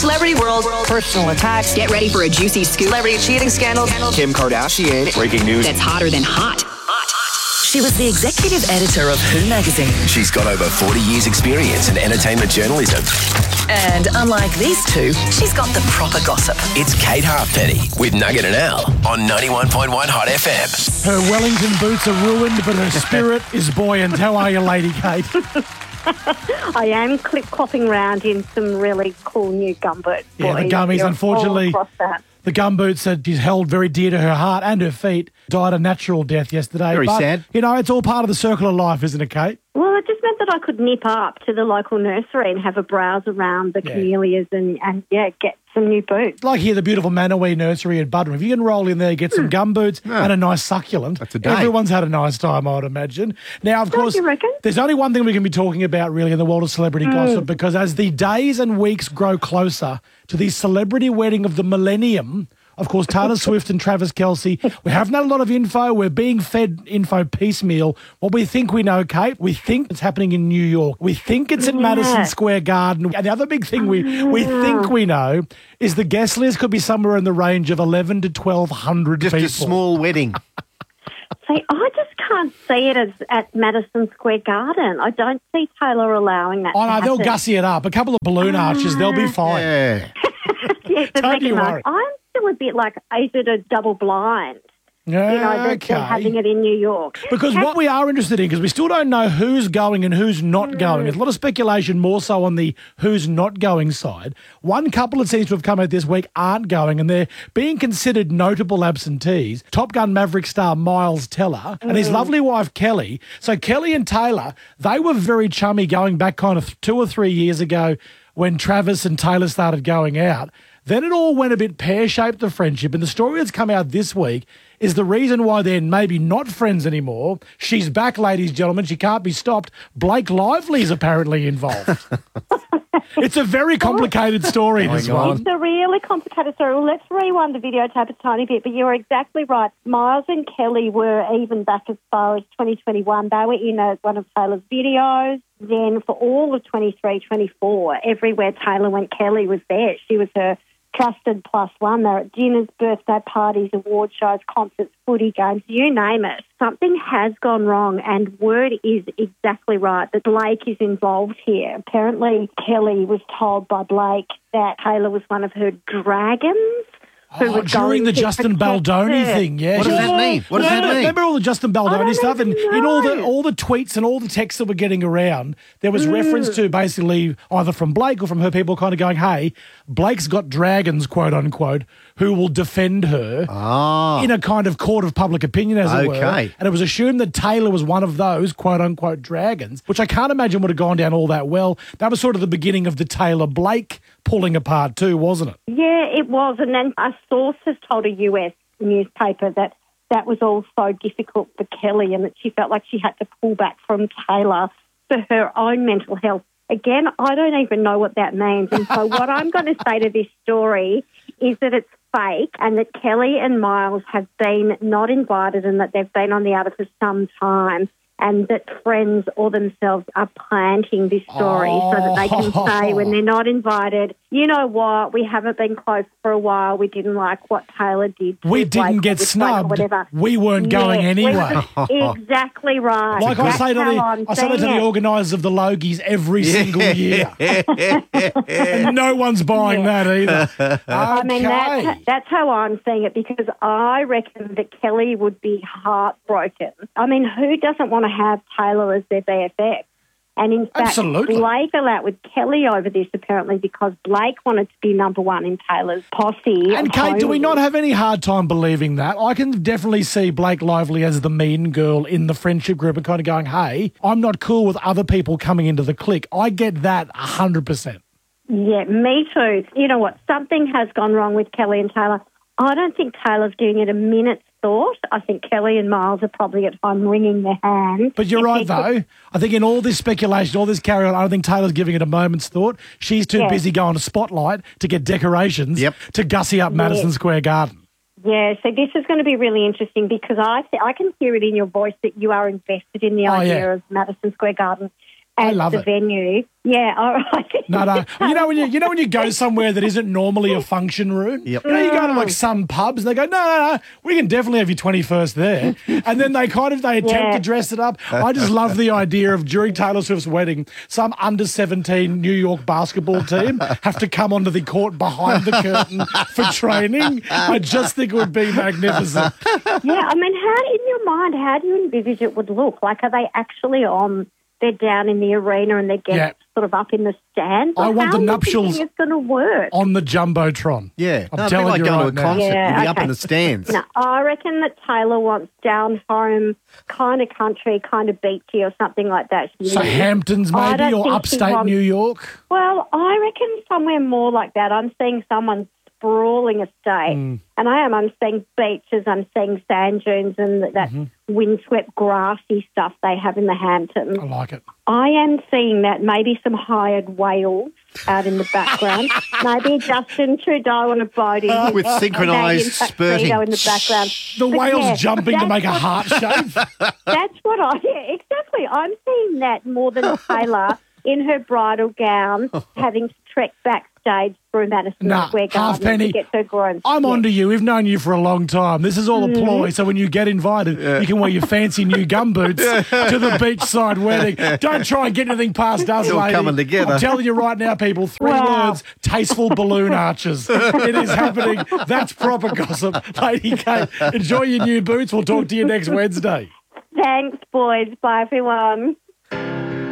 Celebrity world, personal attacks. Get ready for a juicy scoop. Celebrity cheating scandal. Kim Kardashian. Breaking news. That's hotter than hot. She was the executive editor of Who magazine. She's got over 40 years' experience in entertainment journalism. And unlike these two, she's got the proper gossip. It's Kate Halfpenny with Nugget and Al on 91.1 Hot FM. Her Wellington boots are ruined, but her spirit is buoyant. How are you, Lady Kate? I am clip-clopping around in some really cool new gumboots. Yeah, the gummies, unfortunately. The gumboots that she's held very dear to her heart and her feet died a natural death yesterday. Very sad. You know, it's all part of the circle of life, isn't it, Kate? Well, it just meant that I could nip up to the local nursery and have a browse around the camellias and get some new boots. Like here, the beautiful Manawee nursery at Buderim. If you can roll in there, get some gumboots and a nice succulent. That's a day. Everyone's had a nice time, I would imagine. Now, of course, you reckon? there's only one thing we can be talking about really in the world of celebrity gossip, because as the days and weeks grow closer to the celebrity wedding of the millennium, of course, Taylor Swift and Travis Kelce, we haven't had a lot of info. We're being fed info piecemeal. What we think we know, Kate, we think it's happening in New York. We think it's at Madison Square Garden. And the other big thing we think we know is the guest list could be somewhere in the range of 1,100 to 1,200 Just people. a small wedding. See, I just can't see it as at Madison Square Garden. I don't see Taylor allowing that. Oh, to no, they'll happen. gussy it up. A couple of balloon arches, they'll be fine. Yeah. Yeah, but Don't you worry. I'm still a bit like, is it a double blind? Yeah, You know, that they're having it in New York. Because what we are interested in, because we still don't know who's going and who's not going. There's a lot of speculation more so on the who's not going side. One couple that seems to have come out this week aren't going, and they're being considered notable absentees. Top Gun Maverick star Miles Teller and his lovely wife Kelly. So Kelly and Taylor, they were very chummy going back kind of 2 or 3 years ago when Travis and Taylor started going out. Then it all went a bit pear-shaped, the friendship, and the story that's come out this week is the reason why they're maybe not friends anymore. She's back, ladies and gentlemen. She can't be stopped. Blake Lively is apparently involved. It's a very complicated story, this one. It's a really complicated story. Well, let's rewind the videotape a tiny bit, but you're exactly right. Miles and Kelly were even back as far as 2021. They were in one of Taylor's videos. Then for all of 23, 24, everywhere Taylor went, Kelly was there. She was her trusted plus one. They're at dinners, birthday parties, award shows, concerts, footy games, you name it. Something has gone wrong, and word is exactly right that Blake is involved here. Apparently, Kelly was told by Blake that Taylor was one of her dragons. During the Justin Baldoni thing, yeah. What does that mean? What does that mean? Remember all the Justin Baldoni stuff? And in all the tweets and all the texts that were getting around, there was reference to basically either from Blake or from her people kind of going, hey, Blake's got dragons, quote unquote, who will defend her in a kind of court of public opinion, as it were. And it was assumed that Taylor was one of those, quote unquote, dragons, which I can't imagine would have gone down all that well. That was sort of the beginning of the Taylor-Blake pulling apart too, wasn't it? Yeah, it was. And then a source has told a US newspaper that that was all so difficult for Kelly and that she felt like she had to pull back from Taylor for her own mental health. Again, I don't even know what that means. And so what I'm going to say to this story is that it's fake and that Kelly and Miles have been not invited and that they've been on the outer for some time, and that friends or themselves are planting this story so that they can say when they're not invited, you know what, we haven't been close for a while, we didn't like what Taylor did. We didn't get snubbed. We weren't going anyway. Exactly right. Like I say to the organisers of the Logies every single year. And no one's buying that either. Okay. I mean, that's how I'm seeing it, because I reckon that Kelly would be heartbroken. I mean, who doesn't want to have Taylor as their BFF? And in fact, Blake fell out with Kelly over this apparently because Blake wanted to be number one in Taylor's posse. And Kate, do we not have any hard time believing that? I can definitely see Blake Lively as the mean girl in the friendship group and kind of going, hey, I'm not cool with other people coming into the clique. I get that 100%. Yeah, me too. You know what? Something has gone wrong with Kelly and Taylor. I don't think Taylor's doing it a minute's thought. I think Kelly and Miles are probably at home wringing their hands. But you're right, though. I think in all this speculation, all this carry on, I don't think Taylor's giving it a moment's thought. She's too busy going to Spotlight to get decorations to gussy up Madison Square Garden. Yeah, so this is going to be really interesting because I can hear it in your voice that you are invested in the idea of Madison Square Garden as love the it. venue. Yeah, all right. No. You know when you go somewhere that isn't normally a function room? Yep. You know, you go to like some pubs and they go, no, we can definitely have your 21st there. And then they attempt to dress it up. I just love the idea of during Taylor Swift's wedding, some under 17 New York basketball team have to come onto the court behind the curtain for training. I just think it would be magnificent. Yeah, I mean, in your mind, how do you envisage it would look? Like, are they actually on? They're down in the arena and they're getting sort of up in the stands. I want the nuptials It's going to work on the Jumbotron. Yeah. I'm telling you going right to a concert. now. You'll be Yeah, up in okay. the stands. No, I reckon that Taylor wants down home, kind of country, kind of beachy or something like that. So Hamptons I maybe don't or think she upstate wants- New York? Well, I reckon somewhere more like that. I'm seeing someone sprawling estate. And I'm seeing beaches, I'm seeing sand dunes and that windswept grassy stuff they have in the Hamptons. I like it. I am seeing that, maybe some hired whales out in the background. Maybe Justin Trudeau on a boat With synchronised spurting. in the background. The But whales yeah, jumping to that's make a what- heart shape. That's what exactly. I'm seeing that more than Taylor in her bridal gown having trekked backstage through Madison Square Garden halfpenny. to get her groom. I'm on to you. We've known you for a long time. This is all a ploy. So when you get invited, you can wear your fancy new gumboots to the beachside wedding. Don't try and get anything past us, It's all lady. coming together. I'm telling you right now, people, 3 Wow. words, tasteful balloon arches. It is happening. That's proper gossip. Lady Kate, enjoy your new boots. We'll talk to you next Wednesday. Thanks, boys. Bye, everyone.